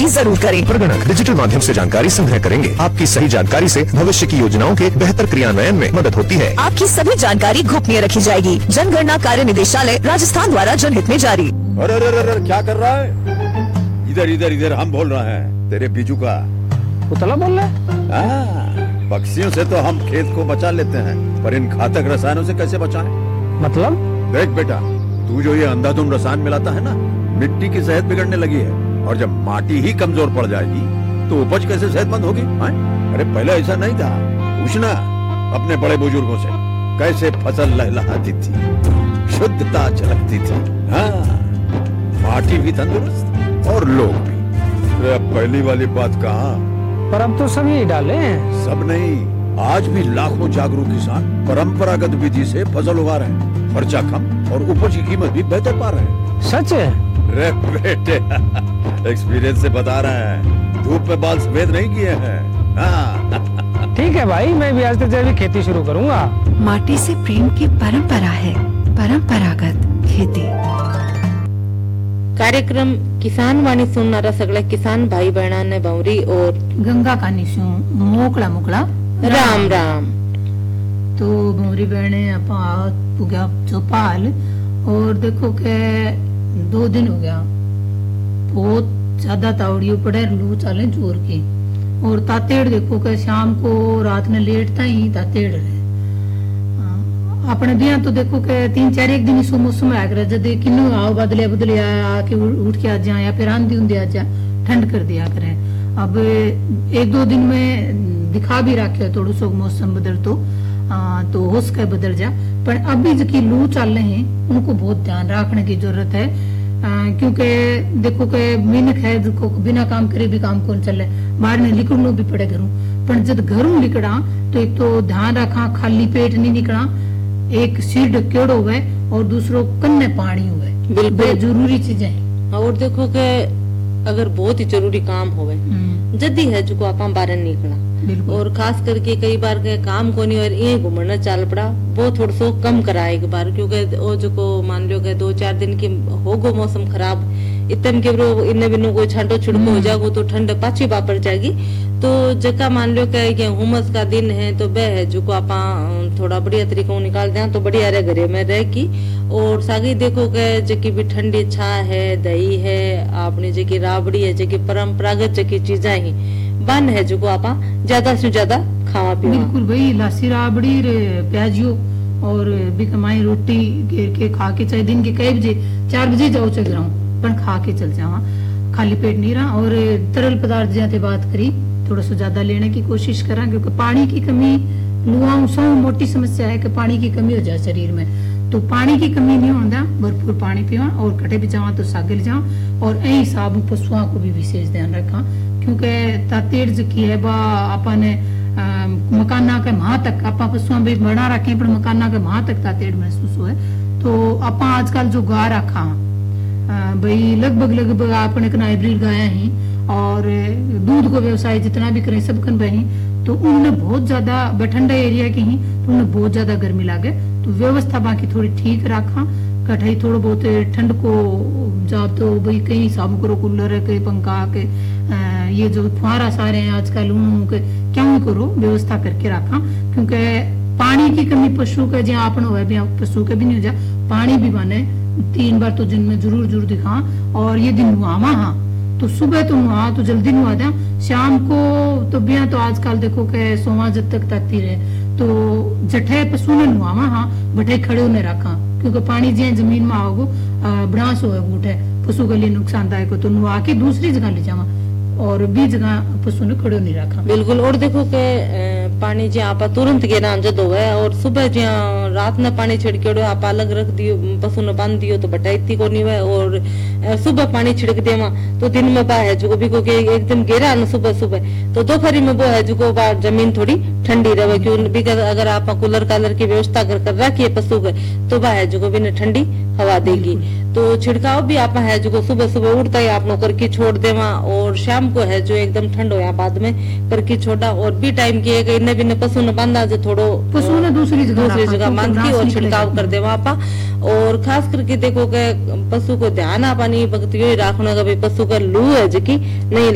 जरूर करें। प्रगणक डिजिटल माध्यम से जानकारी संग्रह करेंगे। आपकी सही जानकारी से भविष्य की योजनाओं के बेहतर क्रियान्वयन में मदद होती है। आपकी सभी जानकारी गोपनीय रखी जाएगी। जनगणना कार्य निदेशालय राजस्थान द्वारा जनहित में जारी। अरे अरे अरे क्या कर रहा है? इधर इधर इधर हम बोल रहे हैं तेरे बीजू का। उतला बोल रहा है? पक्षियों से तो हम खेत को बचा लेते हैं, पर इन घातक रसायनों से कैसे बचाएं? मतलब? देख बेटा, तू जो ये अंधाधुंध रसायन मिलाता है ना, मिट्टी की सेहत बिगड़ने लगी है। और जब माटी ही कमजोर पड़ जाएगी तो उपज कैसे सेहतमंद होगी? अरे पहले ऐसा नहीं था। पूछना अपने बड़े बुजुर्गों से, कैसे फसल लहलहाती थी, शुद्धता झलकती थी। हाँ, माटी भी तंदुरुस्त और लोग भी। अब पहली वाली बात कहाँ? पर अब तो सब यही डाले हैं। सब नहीं, आज भी लाखों जागरूक किसान परंपरागत विधि से फसल उगा रहे हैं। खर्चा कम और उपज की कीमत भी बेहतर पा रहे हैं। सच है? रे बेटे, एक्सपीरियंस से बता रहे हैं, धूप में बाल सफेद नहीं किए हैं। हाँ। ठीक है भाई, मैं भी आज से जैविक खेती शुरू करूंगा। माटी से प्रेम की परंपरा है परंपरागत खेती। कार्यक्रम किसान वाणी सुननारा सगळ्या किसान भाई बहनांने भावरी और गंगा कानिशू मोकळा मोकळा राम राम। तो भौरी बहने आप पुग्या चौपाल और देखो के 2 दिन हो गया, बहुत ज्यादा तावड़ियों पड़े, लू चले जोर की। और तातेड़ देखो के शाम को रात ने लेटता ही तातेड़ रहे। अपने दिया तो देखो के 3-4 एक दिन मौसम आकर जब किन्नू आओ बदले बदले आके उठ के आ जाए या फिर आंधी उंधी आ जा, ठंड कर दिया करें। अब 1-2 दिन में दिखा भी रखे थोड़ा सो मौसम बदल तो हो सके बदल जा। पर अभी जो की लू चल रहे हैं उनको बहुत ध्यान रखने की जरूरत है, क्योंकि देखो के मिनक है को बिना काम करे भी काम कौन चले, बाहर ने निकलना भी पड़े घरों। पर जब घरों निकला तो एक तो ध्यान रखा खाली पेट नहीं निकला, एक सिर ढकेड़ो हुए और दूसरो कन्ने पानी हुए, बिल्कुल जरूरी चीजें। और देखो के अगर बहुत ही जरूरी काम होवे जदी है जो आप बाहर निकला, और खास करके कई बार के काम को नहीं और ये घूमना चल पड़ा, वो थोड़ा सो कम करा एक बार, क्योंकि वो जो को मान लो के 2-4 दिन की होगो मौसम खराब, इतने के इन्ने बिन्नो कोई छांटो छिड़को हो जाएगो तो ठंड पाछी वापर जाएगी। तो जका मान लो के हुमस का दिन है तो वह है जो को आप थोड़ा बढ़िया तरीका निकाल दें तो बढ़िया रहे घरे में रह की। और सागी देखो के जकी भी ठंडी छा है, दही है, आपने जकी राबड़ी है, जकी परंपरागत जकी चीजें ही बन है जो को आप ज्यादा से ज्यादा खावा पीवा। बिल्कुल भाई, लासी राबड़ी प्याजियो और भी कमाई रोटी घेर के खा के, चाहे दिन के कई बजे 4 बजे जाओ चल रहा हूँ पर खा के चल जावा, खाली पेट नहीं रहा। और तरल पदार्थ जैसे बात करी थोड़ा सा ज्यादा लेने की कोशिश करा, क्योंकि पानी की कमी लुआऊ सौ मोटी समस्या है कि पानी की कमी हो जाए शरीर में। तो पानी की कमी नहीं होता, भरपूर पानी पीवा और कटे भी जावा तो सागिल जाओ। और यही हिसाब पशुओं को भी विशेष ध्यान रखा, क्योंकि तातेड़ की है बा अपने मकाना के माह तक आप पशुआ भी बना रखे पर मकाना के माह तक तातेड़ महसूस हुए। तो आप आजकल जो गा रखा भाई लगभग अपने कना हाइब्रिड गाया ही और दूध को व्यवसाय जितना भी करें सब कन बही, तो उनने बहुत ज्यादा ठंडा एरिया की ही तो उन्हें बहुत ज्यादा गर्मी लागे। तो व्यवस्था बाकी थोड़ी ठीक रखा, कटाई थोड़ा बहुत ठंड को जब तो भाई कई हिसाब करो, कूलर है कई पंखा के ये जो फुहारा सारे हैं आजकल उनके क्या करो व्यवस्था करके रखा। क्योंकि पानी की कमी पशु के जहाँ अपन हुआ भी पशु के भी नहीं हो जा, पानी भी बने 3 बार तो दिन में जरूर दिखा। और ये दिन नुआवा हाँ तो सुबह तो नुआ तो जल्दी नुआ दे, शाम को तो बिया तो आजकल देखो के सोवा जब तक ताती रहे तो जठे पशु ने नुआवा हाँ बटे खड़े ने रखा, क्योंकि पानी जे जमीन में आओगो ब्रांस हो उठे पशु के लिए नुकसानदायक हो। तो नुआ के दूसरी जगह ले जावा और भी जगह पशु ने खड़ो नहीं रखा। बिल्कुल। और देखो के पानी जो आप तुरंत गिरा जद हो और सुबह जो रात ने पानी छिड़के आप अलग रख दियो, पशु ने बांध दियो तो बटाई को नहीं हुआ। और सुबह पानी छिड़क देवा तो दिन में बा है जो भी को एकदम गेरा न सुबह तो दोपहरी में वो है जो जमीन थोड़ी ठंडी रहे, क्योंकि अगर आप कूलर कालर की व्यवस्था कर रखिए पशु के तो वह है जो भी ठंडी हवा देगी। तो छिड़काव भी आप है जो सुबह उठता ही आप लोग करके छोड़ देवा और शाम को है जो एकदम ठंड हो बाद में करके छोड़ा। और भी टाइम की इन्हें भी पशु ने बांधा जो थोड़ो पशु ने दूसरी जगह बांध की और छिड़काव कर देवा आपा। और खास करके देखो के पशु को ध्यान आपा नहीं भगत यो रखना पशु का लू है जो नहीं